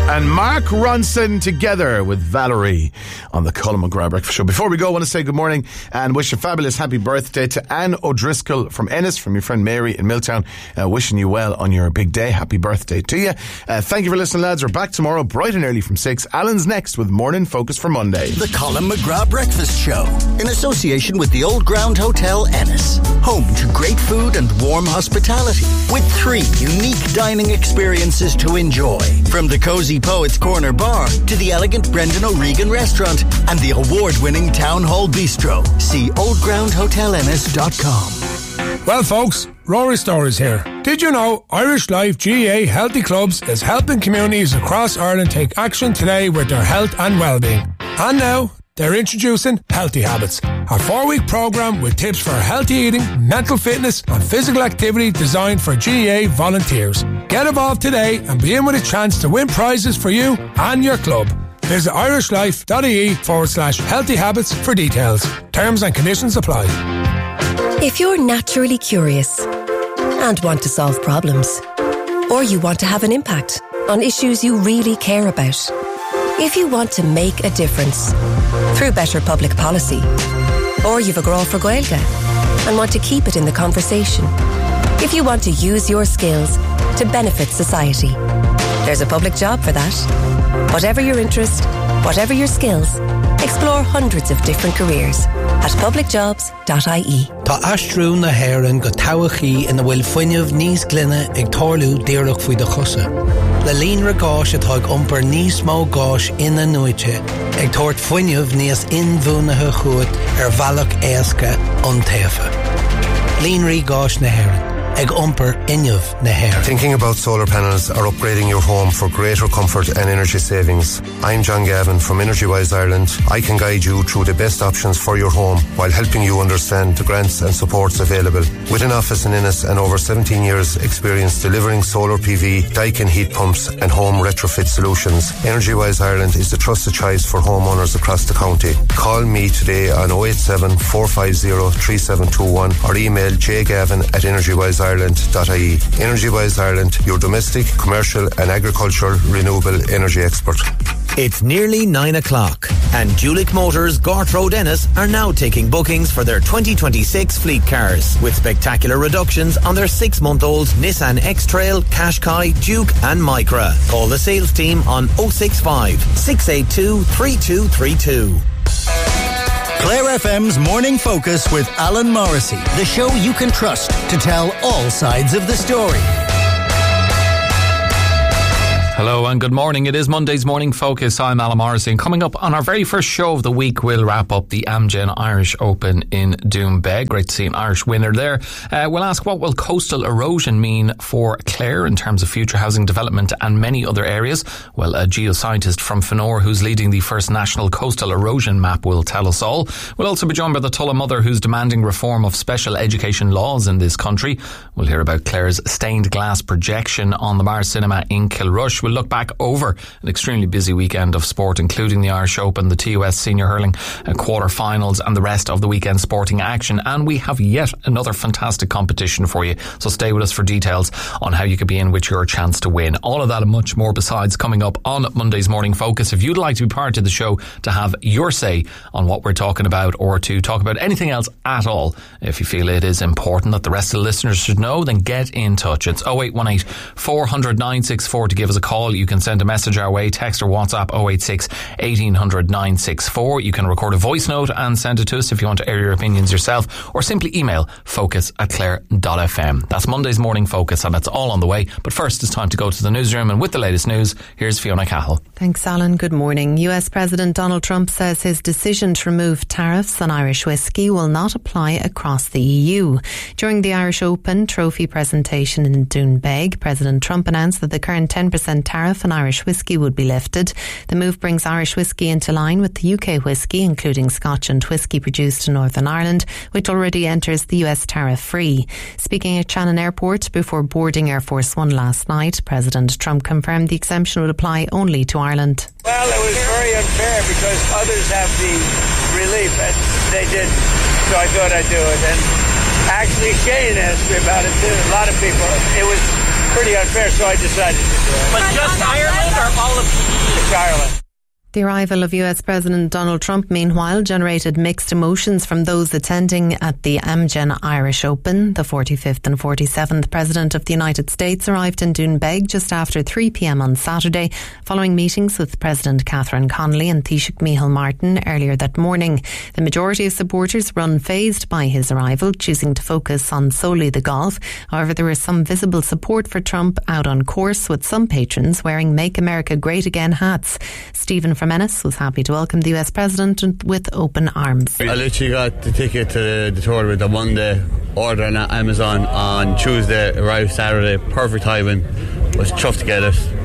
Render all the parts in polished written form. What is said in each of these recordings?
and Mark Ronson together with Valerie on the Colin McGrath Breakfast Show. Before we go, I want to say good morning and wish a fabulous happy birthday to Anne O'Driscoll from Ennis, from your friend Mary in Milltown. Wishing you well on your big day. Happy birthday to you. Thank you for listening, lads. We're back tomorrow bright and early from 6. Alan's next with Morning Focus for Monday. The Colin McGrath Breakfast Show, in association with the Old Ground Hotel Ennis. Home to great food and warm hospitality, with 3 unique dining experiences to enjoy. From the Cozy Poets Corner Bar to the elegant Brendan O'Regan Restaurant and the award-winning Town Hall Bistro. See oldgroundhotelennis.com. Well, folks, Rory Storrs here. Did you know Irish Life GAA Healthy Clubs is helping communities across Ireland take action today with their health and well-being? And now, they're introducing Healthy Habits, a 4-week programme with tips for healthy eating, mental fitness and physical activity designed for GAA volunteers. Get involved today and be in with a chance to win prizes for you and your club. Visit irishlife.ie/healthy habits for details. Terms and conditions apply. If you're naturally curious and want to solve problems, or you want to have an impact on issues you really care about, if you want to make a difference through better public policy, or you've a grow for Gaeilge and want to keep it in the conversation, if you want to use your skills to benefit society, there's a public job for that. Whatever your interest, whatever your skills, explore hundreds of different careers at publicjobs.ie. Tá astrú na Héireann go tábhachaí ina bhfuil fuinneamh níos glynne ag tarlú díreach faoi do chusa. Le líonra gáis atá ag iompar níos mó gáis ina nuaite ag tart fuinneamh níos inmhúnathe chuat bhealach éasca an taofa. Líonraí gáis na Héireann ag iompar inneamh na Héireann. Thinking about solar panels or upgrading your home for greater comfort and energy savings? I'm John Gavin from EnergyWise Ireland. I can guide you through the best options for your home while helping you understand the grants and supports available. With an office in Ennis and over 17 years experience delivering solar PV, Daikin heat pumps and home retrofit solutions, EnergyWise Ireland is the trusted choice for homeowners across the county. Call me today on 087 450 3721 or email jgavin@energywiseireland.ie. EnergyWise Ireland, your domestic, commercial and agricultural renewable energy expert. It's nearly 9 o'clock and Julick Motors, Gort Road Ennis are now taking bookings for their 2026 fleet cars with spectacular reductions on their 6-month-old Nissan X-Trail, Qashqai, Duke and Micra. Call the sales team on 065 682 3232. Clare FM's Morning Focus with Alan Morrissey, the show you can trust to tell all sides of the story. Hello and good morning. It is Monday's Morning Focus. I'm Alan Morrissey, and coming up on our very first show of the week, we'll wrap up the Amgen Irish Open in Doonbeg. Great to see an Irish winner there. We'll ask, what will coastal erosion mean for Clare in terms of future housing development and many other areas? Well, a geoscientist from Fenor who's leading the first national coastal erosion map will tell us all. We'll also be joined by the Tulla mother who's demanding reform of special education laws in this country. We'll hear about Clare's stained glass projection on the Bar Cinema in Kilrush. We'll look back over an extremely busy weekend of sport, including the Irish Open, the TUS Senior Hurling quarter-finals and the rest of the weekend sporting action. And we have yet another fantastic competition for you. So stay with us for details on how you could be in with your chance to win. All of that and much more besides coming up on Monday's Morning Focus. If you'd like to be part of the show to have your say on what we're talking about or to talk about anything else at all, if you feel it is important that the rest of the listeners should know, then get in touch. It's 0818 400 964 to give us a call. You can send a message our way, text or WhatsApp 086 1800 964. You can record a voice note and send it to us if you want to air your opinions yourself, or simply email focus@clare.fm. That's Monday's Morning Focus, and that's all on the way. But first, it's time to go to the newsroom, and with the latest news, here's Fiona Cahill. Thanks, Alan. Good morning. US President Donald Trump says his decision to remove tariffs on Irish whiskey will not apply across the EU. During the Irish Open trophy presentation in Doonbeg, President Trump announced that the current 10% tariff on Irish whiskey would be lifted. The move brings Irish whiskey into line with the UK whiskey, including Scotch and whiskey produced in Northern Ireland, which already enters the US tariff-free. Speaking at Shannon Airport before boarding Air Force One last night, President Trump confirmed the exemption would apply only to Ireland. Well, it was very unfair because others have the relief and they didn't, so I thought I'd do it. And actually Shane asked me about it too. A lot of people. It was pretty unfair, so I decided to do it. But just Ireland or all of the EU? It's Ireland. The arrival of US President Donald Trump, meanwhile, generated mixed emotions from those attending at the Amgen Irish Open. The 45th and 47th President of the United States arrived in Doonbeg just after 3 p.m. on Saturday, following meetings with President Catherine Connolly and Taoiseach Micheál Martin earlier that morning. The majority of supporters were unfazed by his arrival, choosing to focus on solely the golf. However, there was some visible support for Trump out on course, with some patrons wearing Make America Great Again hats. Stephen from Ennis was happy to welcome the US President with open arms. I literally got the ticket to the tournament on Monday, ordered on Amazon on Tuesday, arrived Saturday, perfect timing, was chuffed to get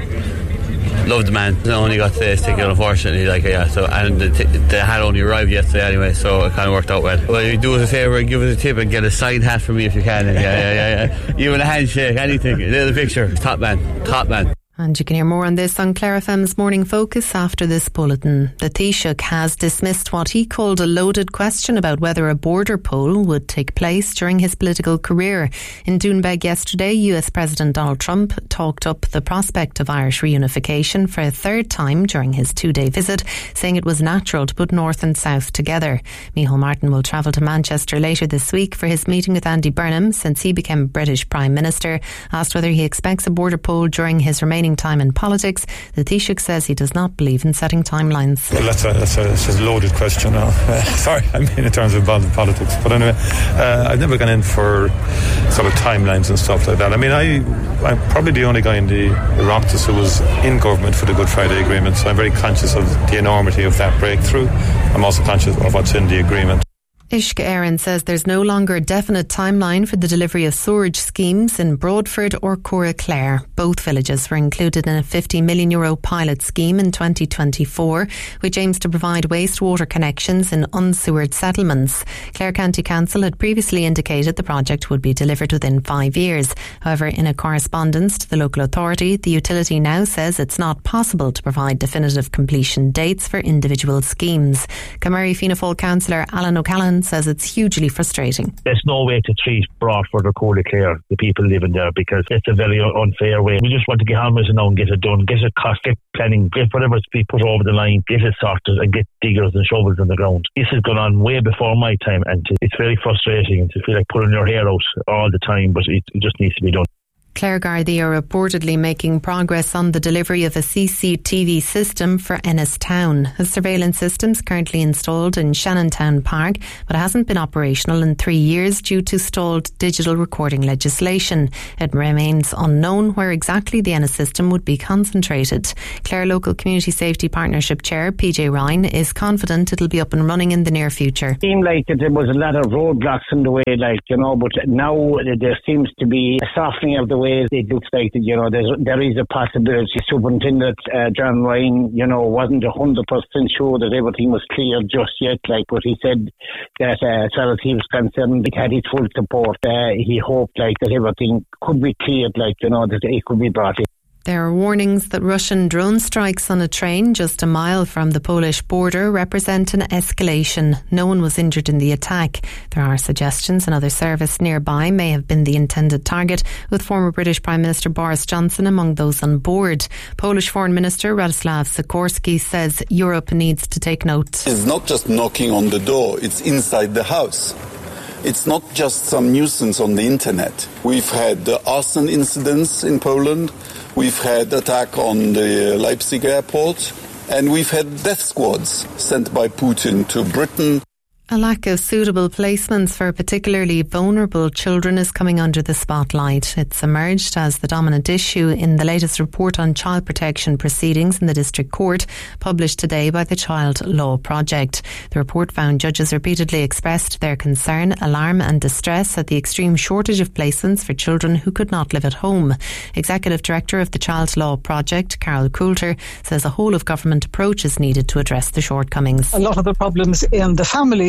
it. Loved the man. I only got today's ticket, unfortunately, and they had only arrived yesterday anyway, so it kind of worked out well. Well, you do us a favour and give us a tip and get a signed hat for me if you can. Yeah. Even a handshake, anything, a little picture. Top man. And you can hear more on this on Clare FM's Morning Focus after this bulletin. The Taoiseach has dismissed what he called a loaded question about whether a border poll would take place during his political career. In Doonbeg yesterday, US President Donald Trump talked up the prospect of Irish reunification for a third time during his 2-day visit, saying it was natural to put North and South together. Micheál Martin will travel to Manchester later this week for his meeting with Andy Burnham since he became British Prime Minister. Asked whether he expects a border poll during his remaining time in politics, the Taoiseach says he does not believe in setting timelines. Well, that's a loaded question. Sorry, I mean in terms of politics. But anyway, I've never gone in for sort of timelines and stuff like that. I mean, I'm probably the only guy in the Oireachtas who was in government for the Good Friday Agreement, so I'm very conscious of the enormity of that breakthrough. I'm also conscious of what's in the agreement. Uisce Éireann says there's no longer a definite timeline for the delivery of sewerage schemes in Broadford or Coraclare. Both villages were included in a €50 million pilot scheme in 2024, which aims to provide wastewater connections in unsewered settlements. Clare County Council had previously indicated the project would be delivered within 5 years. However, in a correspondence to the local authority, the utility now says it's not possible to provide definitive completion dates for individual schemes. Camurray Fianna Fáil councillor Alan O'Callaghan says it's hugely frustrating. There's no way to treat Broadford or Coraclare, the people living there, because it's a very unfair way. We just want to get on with it now and get it done, get it cost, get planning, get whatever's to be put over the line, get it sorted and get diggers and shovels in the ground. This has gone on way before my time and it's very frustrating to feel like pulling your hair out all the time, but it just needs to be done. Clare Gardaí are reportedly making progress on the delivery of a CCTV system for Ennistown. A surveillance system is currently installed in Shannontown Park, but hasn't been operational in 3 years due to stalled digital recording legislation. It remains unknown where exactly the Ennis system would be concentrated. Clare Local Community Safety Partnership Chair PJ Ryan is confident it'll be up and running in the near future. It seemed like that there was a lot of roadblocks in the way, but now there seems to be a softening of the way. It looks like that, there is a possibility. Superintendent John Ryan, wasn't 100% sure that everything was clear just yet, but he said that as far as he was concerned, it had his full support. He hoped that everything could be cleared, that it could be brought in. There are warnings that Russian drone strikes on a train just a mile from the Polish border represent an escalation. No one was injured in the attack. There are suggestions another service nearby may have been the intended target, with former British Prime Minister Boris Johnson among those on board. Polish Foreign Minister Radoslaw Sikorski says Europe needs to take note. It's not just knocking on the door, it's inside the house. It's not just some nuisance on the internet. We've had arson incidents in Poland. We've had attack on the Leipzig airport. And we've had death squads sent by Putin to Britain. A lack of suitable placements for particularly vulnerable children is coming under the spotlight. It's emerged as the dominant issue in the latest report on child protection proceedings in the District Court, published today by the Child Law Project. The report found judges repeatedly expressed their concern, alarm and distress at the extreme shortage of placements for children who could not live at home. Executive Director of the Child Law Project, Carol Coulter, says a whole of government approach is needed to address the shortcomings. A lot of the problems in the families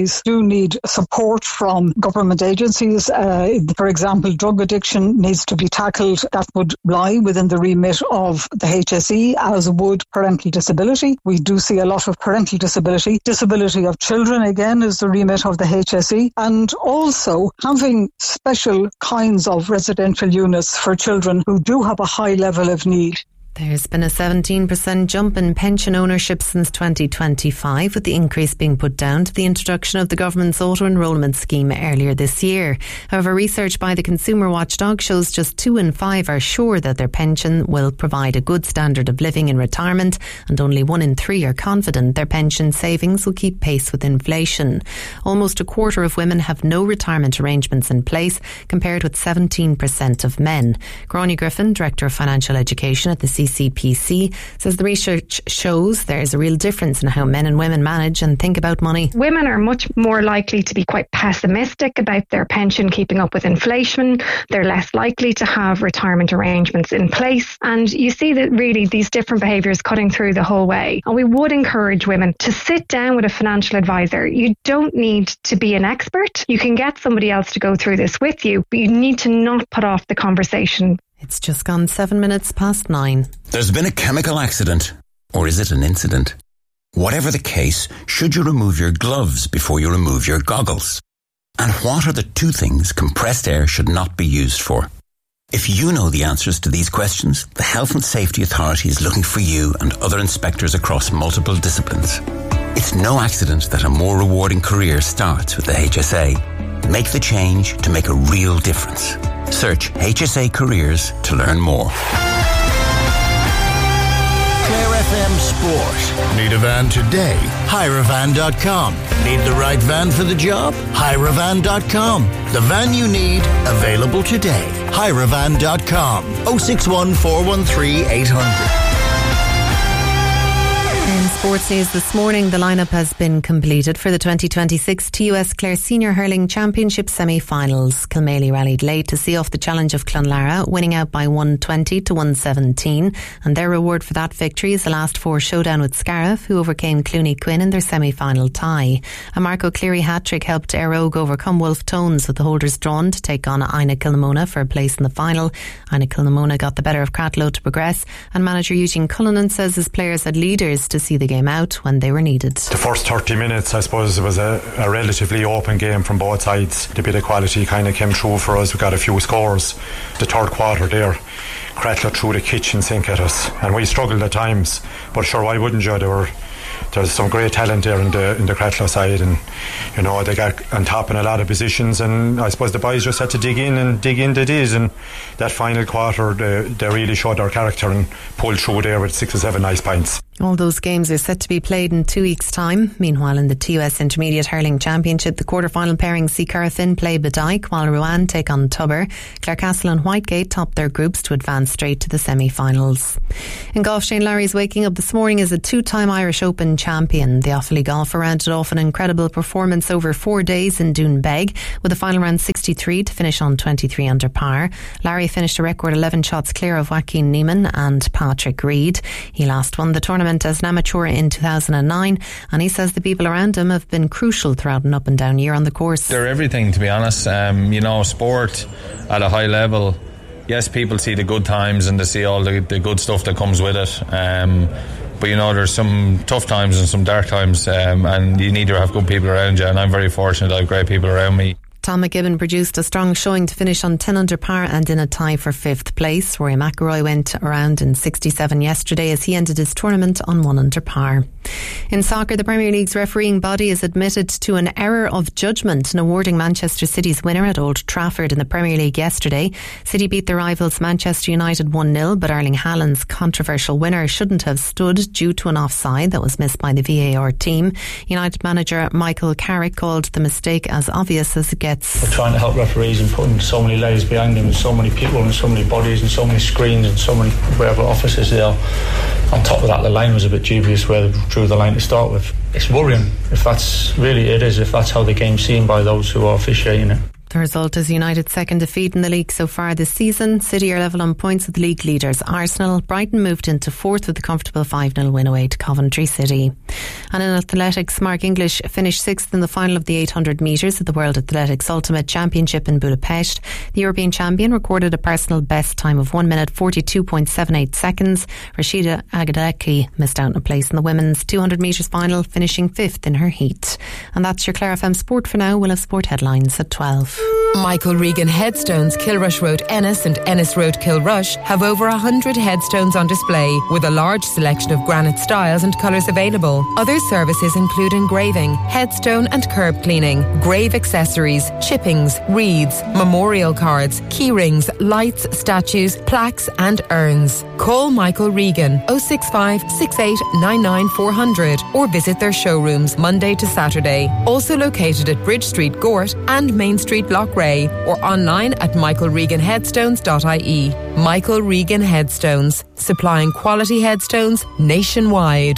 families do need support from government agencies. For example, drug addiction needs to be tackled. That would lie within the remit of the HSE, as would parental disability. We do see a lot of parental disability. Disability of children, again, is the remit of the HSE. And also having special kinds of residential units for children who do have a high level of need. There's been a 17% jump in pension ownership since 2025, with the increase being put down to the introduction of the government's auto-enrolment scheme earlier this year. However, research by the Consumer Watchdog shows just 2 in 5 are sure that their pension will provide a good standard of living in retirement, and only 1 in 3 are confident their pension savings will keep pace with inflation. Almost a quarter of women have no retirement arrangements in place, compared with 17% of men. Gráinne Griffin, Director of Financial Education at the CCPC, says the research shows there is a real difference in how men and women manage and think about money. Women are much more likely to be quite pessimistic about their pension keeping up with inflation. They're less likely to have retirement arrangements in place. And you see that really these different behaviours cutting through the whole way. And we would encourage women to sit down with a financial advisor. You don't need to be an expert. You can get somebody else to go through this with you, but you need to not put off the conversation. It's just gone 7 minutes past 9. There's been a chemical accident. Or is it an incident? Whatever the case, should you remove your gloves before you remove your goggles? And what are the 2 things compressed air should not be used for? If you know the answers to these questions, the Health and Safety Authority is looking for you and other inspectors across multiple disciplines. It's no accident that a more rewarding career starts with the HSA. Make the change to make a real difference. Search HSA Careers to learn more. Clare FM Sport. Need a van today? Hirevan.com. Need the right van for the job? Hirevan.com. The van you need, available today. Hirevan.com. 061 413 800. In sports news this morning, the lineup has been completed for the 2026 TUS Clare Senior Hurling Championship semi-finals. Kilmaley rallied late to see off the challenge of Clonlara, winning out by 120 to 117, and their reward for that victory is the last 4 showdown with Scariff, who overcame Clooney Quinn in their semi-final tie. A Marco Cleary hat-trick helped Éire Óg overcome Wolf Tones, with the holders drawn to take on Ina Kilnamona for a place in the final. Ina Kilnamona got the better of Cratloe to progress, and manager Eugene Cullinan says his players had leaders to see the game out when they were needed. The first 30 minutes, I suppose, it was a relatively open game from both sides. The bit of quality kind of came through for us. We got a few scores. The third quarter there, Cratloe threw the kitchen sink at us, and we struggled at times. But sure, why wouldn't you? There's some great talent there in the Cratloe side, and you know they got on top in a lot of positions, and I suppose the boys just had to dig in they did, and that final quarter they really showed their character and pulled through there with 6 or 7 nice points. All those games are set to be played in 2 weeks' time. Meanwhile, in the TUS Intermediate Hurling Championship, the quarter-final pairing see Carafin play Bedyke, while Rouen take on Tubber. Clarecastle and Whitegate top their groups to advance straight to the semi-finals. In golf, Shane Lowry's waking up this morning as a 2-time Irish Open champion. The Offaly golfer rounded off an incredible performance over 4 days in Doonbeg, with a final round 63 to finish on 23 under par. Lowry finished a record 11 shots clear of Joaquin Neiman and Patrick Reed. He last won the tournament as an amateur in 2009, and he says the people around him have been crucial throughout an up and down year on the course. They're everything, to be honest. Sport at a high level, yes, people see the good times and they see all the good stuff that comes with it, but there's some tough times and some dark times, and you need to have good people around you, and I'm very fortunate I have great people around me. Tom McGibbon produced a strong showing to finish on 10 under par and in a tie for 5th place. Rory McIlroy went around in 67 yesterday as he ended his tournament on 1 under par. In soccer, the Premier League's refereeing body is admitted to an error of judgment in awarding Manchester City's winner at Old Trafford in the Premier League yesterday. City beat their rivals Manchester United 1-0, but Erling Haaland's controversial winner shouldn't have stood due to an offside that was missed by the VAR team. United manager Michael Carrick called the mistake as obvious as it gets. We're trying to help referees and putting so many layers behind them, and so many people and so many bodies and so many screens and so many wherever officers there. On top of that, the line was a bit dubious where they drew the line to start with. It's worrying if that's how the game's seen by those who are officiating it. The result is United's second defeat in the league so far this season. City are level on points with the league leaders Arsenal. Brighton moved into fourth with a comfortable 5-0 win away to Coventry City. And in athletics, Mark English finished sixth in the final of the 800 metres at the World Athletics Ultimate Championship in Budapest. The European champion recorded a personal best time of 1 minute 42.78 seconds. Rashida Agadecki missed out on a place in the women's 200 metres final, finishing fifth in her heat. And that's your Clare FM Sport for now. We'll have sport headlines at 12. Michael Regan Headstones, Kilrush Road Ennis and Ennis Road Kilrush have over 100 headstones on display with a large selection of granite styles and colours available. Other services include engraving, headstone and curb cleaning, grave accessories, chippings, wreaths, memorial cards, key rings, lights, statues, plaques and urns. Call Michael Regan 065 68 99 400 or visit their showrooms Monday to Saturday. Also located at Bridge Street, Gort and Main Street, Loughrea, or online at michaelreganheadstones.ie. Michael Regan Headstones, supplying quality headstones nationwide.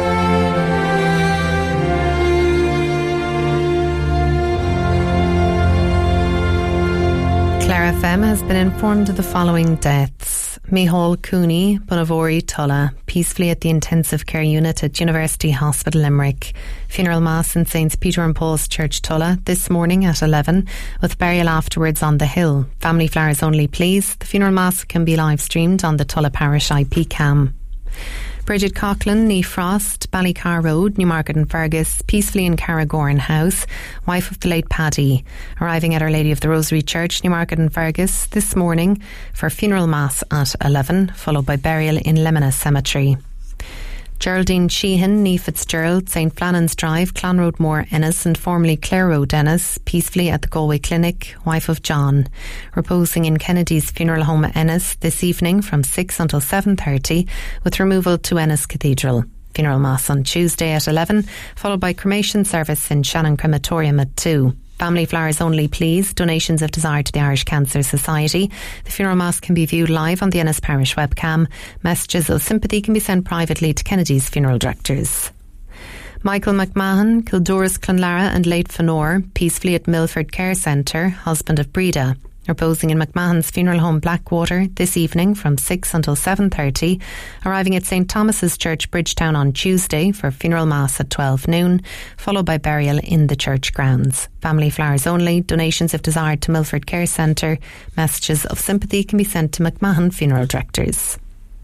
Clare FM has been informed of the following deaths. Mihal Cooney, Bunavori Tulla, peacefully at the intensive care unit at University Hospital Limerick. Funeral Mass in St. Peter and Paul's Church Tulla this morning at 11, with burial afterwards on the hill. Family flowers only please. The funeral Mass can be live streamed on the Tulla Parish IP cam. Bridget Coughlin, Nee Frost, Ballycar Road, Newmarket and Fergus, peacefully in Carragorn House, wife of the late Paddy, arriving at Our Lady of the Rosary Church, Newmarket and Fergus this morning for funeral mass at 11, followed by burial in Lemena Cemetery. Geraldine Sheehan, Nee Fitzgerald, St. Flannan's Drive, Clonroadmore Ennis and formerly Clare Road Ennis, peacefully at the Galway Clinic, wife of John. Reposing in Kennedy's Funeral Home Ennis this evening from 6 until 7:30 with removal to Ennis Cathedral. Funeral Mass on Tuesday at 11, followed by cremation service in Shannon Crematorium at 2. Family flowers only please. Donations if desired to the Irish Cancer Society. The funeral mass can be viewed live on the Ennis Parish webcam. Messages of sympathy can be sent privately to Kennedy's funeral directors. Michael McMahon, Kildoris Clonlara and late Fanor, peacefully at Milford Care Centre, husband of Breda. Reposing in McMahon's funeral home Blackwater this evening from 6 until 7:30, arriving at St. Thomas's Church Bridgetown on Tuesday for funeral mass at 12 noon, followed by burial in the church grounds. Family flowers only. Donations if desired to Milford Care Centre. Messages of sympathy can be sent to McMahon funeral directors.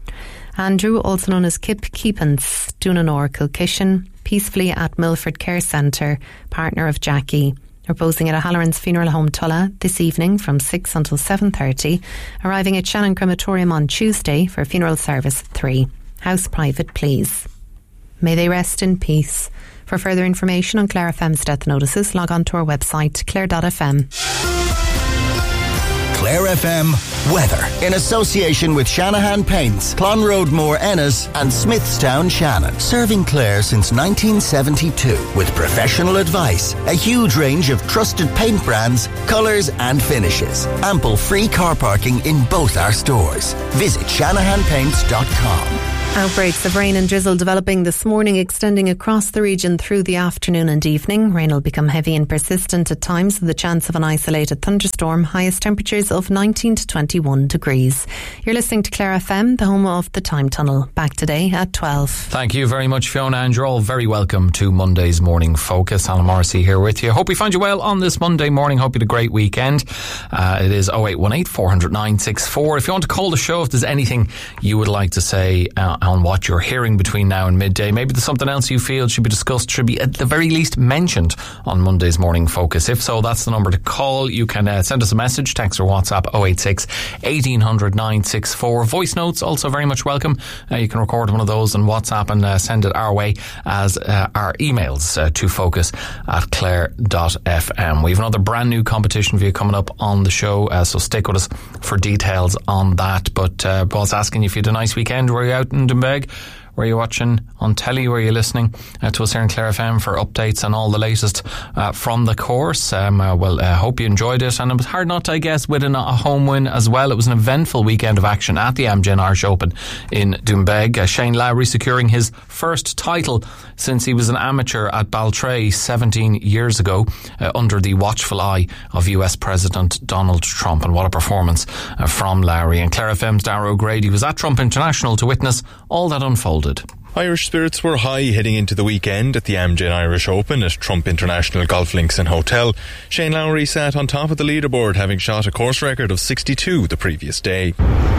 Andrew, also known as Kip Keepance, Dunanore Kilkishen, peacefully at Milford Care Centre, partner of Jackie. Reposing at O'Halloran's Funeral Home Tulla this evening from 6 until 7:30, arriving at Shannon Crematorium on Tuesday for funeral service at 3. House private please. May they rest in peace. For further information on Clare FM's death notices, log on to our website clare.fm. Clare FM weather in association with Shanahan Paints, Clonroadmore Ennis and Smithstown Shannon. Serving Clare since 1972 with professional advice, a huge range of trusted paint brands, colours and finishes. Ample free car parking in both our stores. Visit shanahanpaints.com. Outbreaks of rain and drizzle developing this morning, extending across the region through the afternoon and evening. Rain will become heavy and persistent at times with the chance of an isolated thunderstorm. Highest temperatures of 19 to 21 degrees. You're listening to Clare FM, the home of the Time Tunnel. Back today at 12. Thank you very much, Fiona, and you're all very welcome to Monday's Morning Focus. Alan Morrissey here with you. Hope we find you well on this Monday morning. Hope you had a great weekend. It is 0818 400 964. If you want to call the show, if there's anything you would like to say on what you're hearing between now and midday. Maybe there's something else you feel should be discussed, should be at the very least mentioned on Monday's Morning Focus. If so, that's the number to call. You can send us a message, text or WhatsApp 086 1800 964. Voice notes also very much welcome. You can record one of those on WhatsApp and send it our way as our emails to focus@clare.fm. We have another brand new competition for you coming up on the show, so stick with us for details on that. But Paul's asking you if you had a nice weekend. Were you out in Doonbeg? Were you watching on telly? Were you listening to us here in Clare FM for updates on all the latest from the course? Hope you enjoyed it, and it was hard not to, I guess, with a home win as well. It was an eventful weekend of action at the Amgen Irish Open in Doonbeg. Shane Lowry securing his first title since he was an amateur at Baltray 17 years ago, under the watchful eye of US President Donald Trump. And what a performance from Lowry. And Clare FM's Darragh O'Grady was at Trump International to witness all that unfolded. Irish spirits were high heading into the weekend at the Amgen Irish Open at Trump International Golf Links and Hotel. Shane Lowry sat on top of the leaderboard, having shot a course record of 62 the previous day.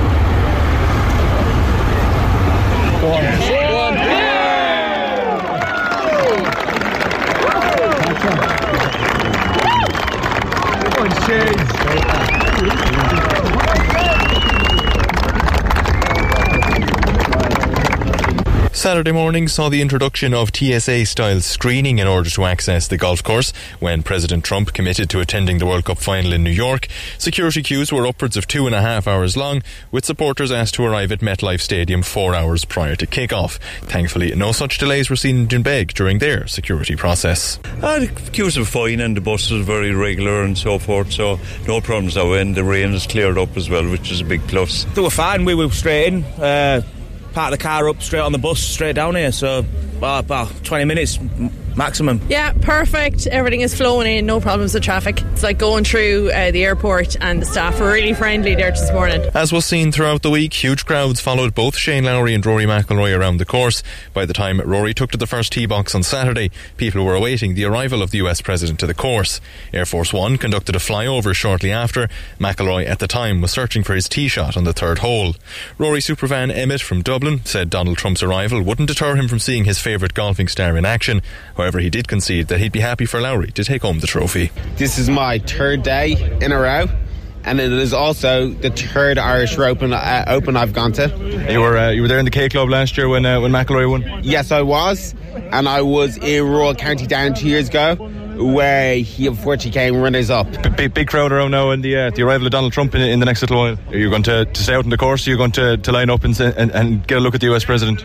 Saturday morning saw the introduction of TSA-style screening in order to access the golf course. When President Trump committed to attending the World Cup final in New York, security queues were upwards of 2.5 hours long, with supporters asked to arrive at MetLife Stadium 4 hours prior to kick-off. Thankfully, no such delays were seen in Doonbeg during their security process. The queues were fine and the buses were very regular and so forth, so no problems that way, and the rain has cleared up as well, which is a big plus. They were fine, we were straight in. Parked the car up, straight on the bus, straight down here, so about 20 minutes maximum. Yeah, perfect. Everything is flowing in, no problems with traffic. It's like going through the airport, and the staff were really friendly there this morning. As was seen throughout the week, huge crowds followed both Shane Lowry and Rory McIlroy around the course. By the time Rory took to the first tee box on Saturday, people were awaiting the arrival of the US President to the course. Air Force One conducted a flyover shortly after. McIlroy at the time was searching for his tee shot on the third hole. Rory superfan Emmett from Dublin said Donald Trump's arrival wouldn't deter him from seeing his favourite golfing star in action. However, he did concede that he'd be happy for Lowry to take home the trophy. This is my third day in a row, and it is also the third Irish Open I've gone to. You were there in the K Club last year when McIlroy won? Yes, I was, and I was in Royal County Down 2 years ago, where he unfortunately came runners up. Big crowd around now, and the arrival of Donald Trump in the next little while. Are you going to stay out in the course? Are you going to line up and get a look at the US President?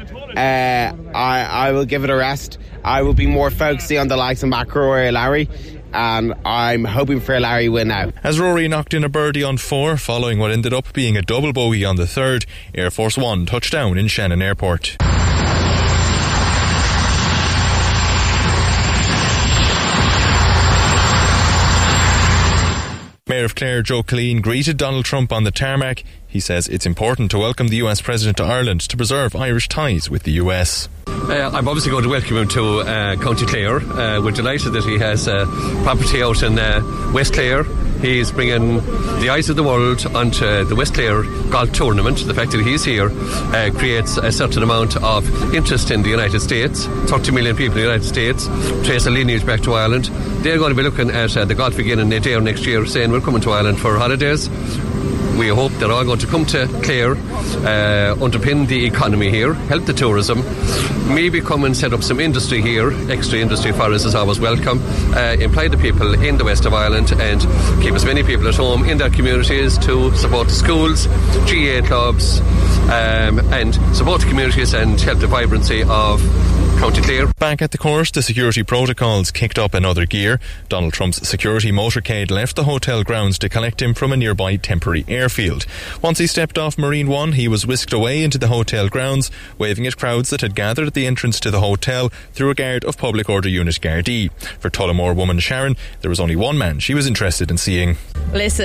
I will give it a rest. I will be more focusing on the likes of McIlroy or Lowry, and I'm hoping for a Lowry win now. As Rory knocked in a birdie on 4, following what ended up being a double bogey on the third, Air Force One touched down in Shannon Airport. Mayor of Clare, Joe Killeen, greeted Donald Trump on the tarmac. He says it's important to welcome the US President to Ireland to preserve Irish ties with the US. I'm obviously going to welcome him to County Clare. We're delighted that he has property out in West Clare. He's bringing the eyes of the world onto the West Clare golf tournament. The fact that he's here creates a certain amount of interest in the United States. 30 million people in the United States trace a lineage back to Ireland. They're going to be looking at the golf again in a day or next year, saying we're coming to Ireland for holidays. We hope they're all going to come to Clare, underpin the economy here, help the tourism, maybe come and set up some industry here. Extra industry for us is always welcome. Employ the people in the west of Ireland and keep as many people at home in their communities to support the schools, GA clubs, and support the communities and help the vibrancy of County Clare. Back at the course, the security protocols kicked up another gear. Donald Trump's security motorcade left the hotel grounds to collect him from a nearby temporary airfield. Once he stepped off Marine One, he was whisked away into the hotel grounds, waving at crowds that had gathered at the entrance to the hotel through a guard of Public Order Unit Gardaí. For Tullamore woman Sharon, there was only one man she was interested in seeing. Listen,